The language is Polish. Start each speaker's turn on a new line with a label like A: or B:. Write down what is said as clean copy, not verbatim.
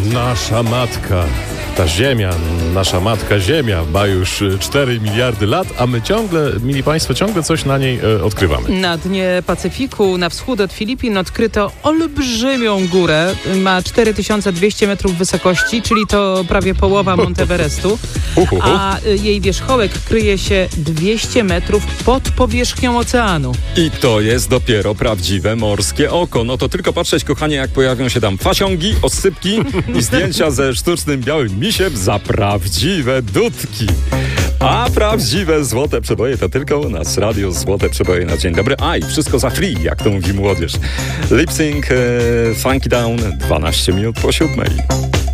A: nasza matka, ta Ziemia, nasza matka Ziemia ma już 4 miliardy lat, a my ciągle, mili Państwo, ciągle coś na niej odkrywamy.
B: Na dnie Pacyfiku, na wschód od Filipin, odkryto olbrzymią górę. Ma 4200 metrów wysokości, czyli to prawie połowa Monteverestu. A jej wierzchołek kryje się 200 metrów pod powierzchnią oceanu.
C: I to jest dopiero prawdziwe morskie oko. No to tylko patrzeć, kochanie, jak pojawią się tam fasiągi, oscypki i zdjęcia ze sztucznym białym misiem za prawdziwe dudki. A prawdziwe złote przeboje to tylko u nas. Radio Złote Przeboje na dzień dobry. A i wszystko za free, jak to mówi młodzież. Lip Sync, Funky Down, 12 minut po 7.